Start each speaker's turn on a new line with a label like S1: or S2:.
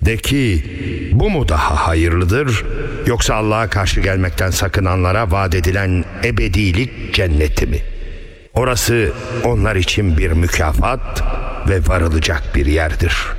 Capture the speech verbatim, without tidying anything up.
S1: De ki, bu mu daha hayırlıdır, yoksa Allah'a karşı gelmekten sakınanlara vaat edilen ebedilik cenneti mi? Orası onlar için bir mükafat ve varılacak bir yerdir.